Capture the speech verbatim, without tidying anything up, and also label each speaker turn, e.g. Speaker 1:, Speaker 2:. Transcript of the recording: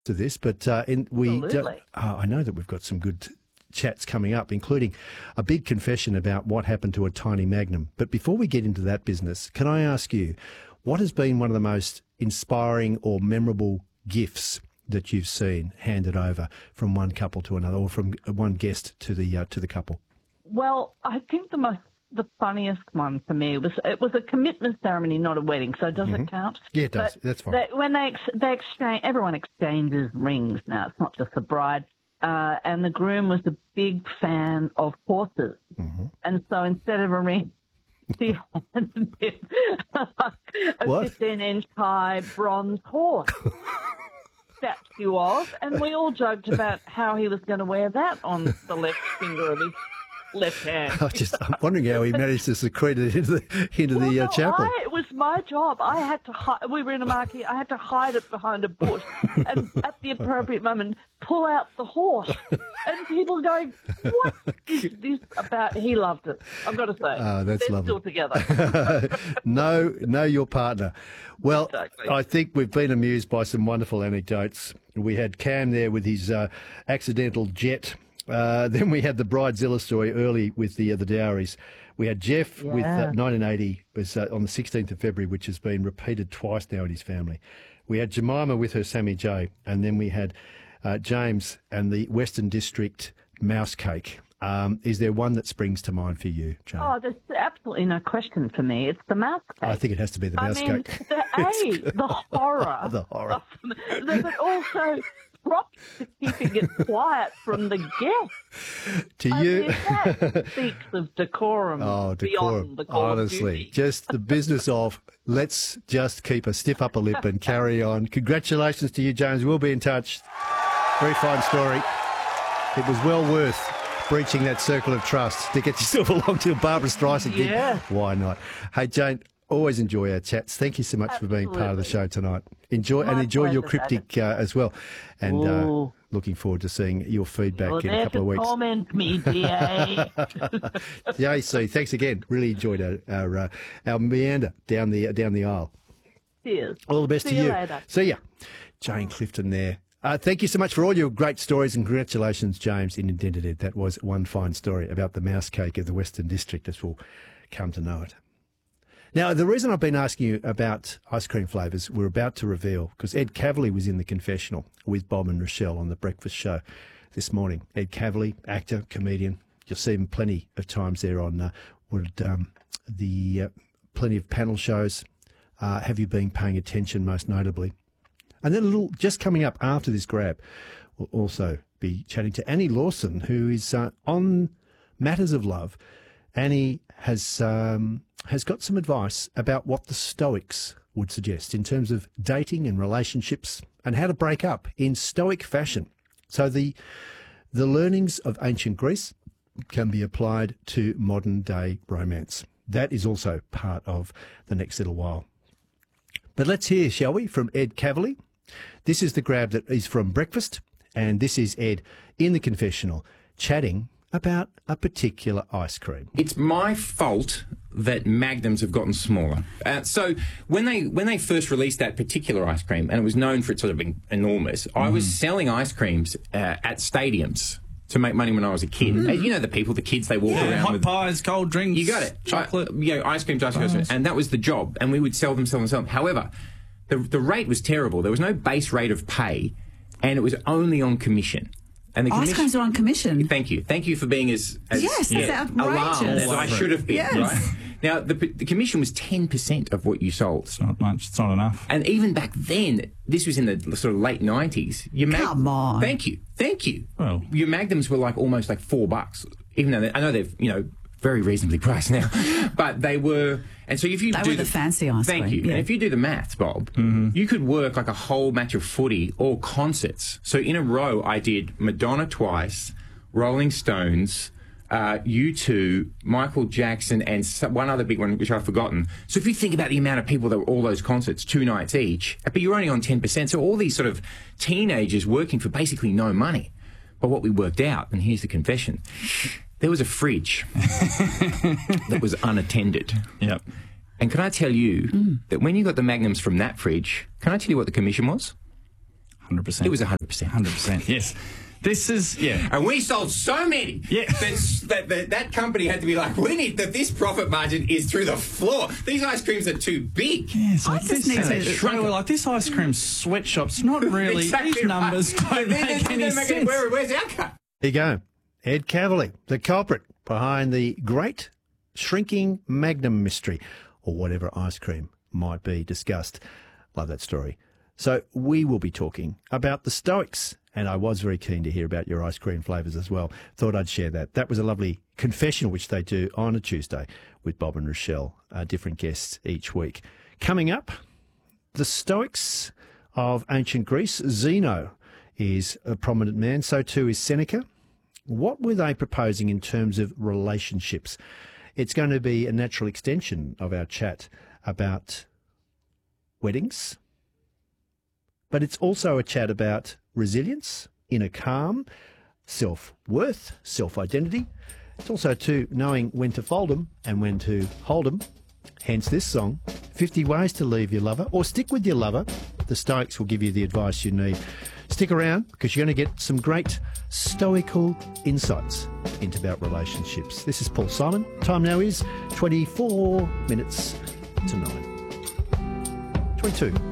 Speaker 1: to this, but uh, in, we
Speaker 2: Absolutely.
Speaker 1: uh, I know that we've got some good chats coming up, including a big confession about what happened to a tiny Magnum. But before we get into that business, can I ask you, what has been one of the most inspiring or memorable gifts that you've seen handed over from one couple to another, or from one guest to the uh, to the couple?
Speaker 2: Well, I think the most, the funniest one for me was it was a commitment ceremony, not a wedding. So does
Speaker 1: Mm-hmm.
Speaker 2: it count?
Speaker 1: Yeah, it does.
Speaker 2: But
Speaker 1: That's fine.
Speaker 2: They, when they ex- they exchange, everyone exchanges rings now. It's not just the bride. Uh, and the groom was a big fan of horses,
Speaker 1: Mm-hmm.
Speaker 2: and so instead of a ring, he had a
Speaker 1: What?
Speaker 2: fifteen-inch high bronze horse statue of, and we all joked about how he was going to wear that on the left finger of his left hand.
Speaker 1: I just, I'm wondering how he managed to secrete it into the, into
Speaker 2: Well,
Speaker 1: the uh,
Speaker 2: no,
Speaker 1: chapel.
Speaker 2: I, it was my job. I had to hide. We were in a marquee. I had to hide it behind a bush, and at the appropriate moment, pull out the horse. And people going, "What is this about?" He loved it. I've got to say.
Speaker 1: Oh, that's
Speaker 2: They're
Speaker 1: lovely.
Speaker 2: Still together.
Speaker 1: know, know your partner. Well,
Speaker 2: Exactly.
Speaker 1: I think we've been amused by some wonderful anecdotes. We had Cam there with his uh, accidental jet. Uh, then we had the Bridezilla story early with the uh, the dowries. We had Jeff with uh,
Speaker 2: Yeah.
Speaker 1: nineteen eighty was uh, on the sixteenth of February, which has been repeated twice now in his family. We had Jemima with her Sammy J, and then we had uh, James and the Western District mouse cake. Um, is there one that springs to mind for you, Jane?
Speaker 2: Oh, there's absolutely no question for me. It's the mouse cake.
Speaker 1: I think it has to be the
Speaker 2: I
Speaker 1: mouse
Speaker 2: mean,
Speaker 1: cake.
Speaker 2: the A, the horror.
Speaker 1: The horror.
Speaker 2: But also props to keeping it quiet from the guests.
Speaker 1: To
Speaker 2: I
Speaker 1: you,
Speaker 2: mean, that speaks of decorum
Speaker 1: oh,
Speaker 2: beyond
Speaker 1: decorum.
Speaker 2: the call of
Speaker 1: Honestly,
Speaker 2: duty.
Speaker 1: just the business of let's just keep a stiff upper lip and carry on. Congratulations to you, James. We'll be in touch. Very fine story. It was well worth breaching that circle of trust to get yourself along to a Barbara Streisand gig.
Speaker 2: Yeah.
Speaker 1: Why not? Hey, Jane, always enjoy our chats. Thank you so much for being part of the show tonight. Enjoy and
Speaker 2: My
Speaker 1: enjoy your
Speaker 2: pleasure,
Speaker 1: cryptic uh, as well. And uh,
Speaker 2: Ooh.
Speaker 1: looking forward to seeing your feedback
Speaker 2: You're
Speaker 1: in a
Speaker 2: there
Speaker 1: couple
Speaker 2: to
Speaker 1: of weeks.
Speaker 2: torment me, D A.
Speaker 1: J C, thanks again. Really enjoyed our our, uh, our meander down the down the aisle.
Speaker 2: Cheers.
Speaker 1: All the best
Speaker 2: See
Speaker 1: to
Speaker 2: you
Speaker 1: you.
Speaker 2: later.
Speaker 1: See ya. Jane Clifton there. Uh, thank you so much for all your great stories, and congratulations, James, in Indented Ed. That was one fine story about the mouse cake of the Western District, as we'll come to know it. Now, the reason I've been asking you about ice cream flavours, we're about to reveal, because Ed Cavalier was in the confessional with Bob and Rochelle on the breakfast show this morning. Ed Cavalier, actor, comedian. You'll see him plenty of times there on uh, what, um, the uh, plenty of panel shows. Uh, Have You Been Paying Attention, most notably? And then a little, just coming up after this grab, we'll also be chatting to Annie Lawson, who is uh, on matters of love. Annie has um, has got some advice about what the Stoics would suggest in terms of dating and relationships and how to break up in Stoic fashion. So the the learnings of ancient Greece can be applied to modern day romance. That is also part of the next little while. But let's hear, shall we, from Ed Cavalier. This is the grab that is from breakfast, and this is Ed in the confessional chatting about a particular ice cream.
Speaker 3: It's my fault that Magnums have gotten smaller. Uh, so when they when they first released that particular ice cream, and it was known for it sort of being enormous, I was selling ice creams uh, at stadiums to make money when I was a kid. Mm. You know the people, the kids, they walk
Speaker 4: Yeah,
Speaker 3: around
Speaker 4: hot
Speaker 3: with
Speaker 4: pies, cold drinks.
Speaker 3: You got it.
Speaker 4: Chocolate.
Speaker 3: I, you know, ice creams, ice creams, and that was the job. And we would sell them, sell them, sell them. However, the the rate was terrible. There was no base rate of pay, and it was only on commission. And the
Speaker 5: Ice
Speaker 3: commission,
Speaker 5: creams are on commission.
Speaker 3: Thank you. Thank you for being as, as
Speaker 5: Yes, that's outrageous.
Speaker 3: alarmed as I should have been.
Speaker 5: Yes.
Speaker 3: Right? Now, the, the commission was ten percent of what you sold.
Speaker 4: It's not much. It's not enough.
Speaker 3: And even back then, this was in the sort of late nineties. Your mag-
Speaker 5: Come on.
Speaker 3: Thank you. Thank you.
Speaker 4: Well.
Speaker 3: Your Magnums were like almost like four bucks, even though they, I know they've, you know, very reasonably priced now. But they were, and so if you
Speaker 5: They
Speaker 3: do
Speaker 5: were the fancy ice
Speaker 3: Thank
Speaker 5: cream,
Speaker 3: you.
Speaker 5: yeah.
Speaker 3: And if you do the maths, Bob, you could work like a whole match of footy or concerts. So in a row, I did Madonna twice, Rolling Stones, uh, U two, Michael Jackson, and so- one other big one, which I've forgotten. So if you think about the amount of people that were all those concerts, two nights each, but you're only on ten percent. So all these sort of teenagers working for basically no money. But what we worked out, and here's the confession, there was a fridge that was unattended.
Speaker 4: Yep.
Speaker 3: And can I tell you that when you got the Magnums from that fridge, can I tell you what the commission was?
Speaker 4: hundred percent.
Speaker 3: It was one hundred percent.
Speaker 4: one hundred percent, yes. This is, yeah.
Speaker 3: And we sold so many
Speaker 4: Yeah.
Speaker 3: that, that, that that company had to be like, we need that this profit margin is through the floor. These ice creams are too big.
Speaker 4: Yeah, so
Speaker 5: I
Speaker 4: this,
Speaker 5: just need
Speaker 4: uh,
Speaker 5: to-
Speaker 4: they were like, this ice cream sweatshop's not really,
Speaker 3: Exactly
Speaker 4: these numbers
Speaker 3: right.
Speaker 4: don't
Speaker 3: They-
Speaker 4: make
Speaker 3: they
Speaker 4: any
Speaker 3: don't make
Speaker 4: sense.
Speaker 3: Where, where's our cut?
Speaker 1: There you go. Ed Cavalier, the culprit behind the great shrinking Magnum mystery, or whatever ice cream might be discussed. Love that story. So we will be talking about the Stoics, and I was very keen to hear about your ice cream flavours as well. Thought I'd share that. That was a lovely confessional, which they do on a Tuesday with Bob and Rochelle, uh, different guests each week. Coming up, the Stoics of ancient Greece. Zeno is a prominent man. So too is Seneca. What were they proposing in terms of relationships? It's going to be a natural extension of our chat about weddings, but it's also a chat about resilience, inner calm, self-worth, self-identity. It's also to knowing when to fold 'em and when to hold 'em. Hence this song, fifty Ways to Leave Your Lover, or stick with your lover. The Stoics will give you the advice you need. Stick around because you're going to get some great stoical insights into about relationships. This is Paul Simon. Time now is twenty-four minutes to nine. twenty-two.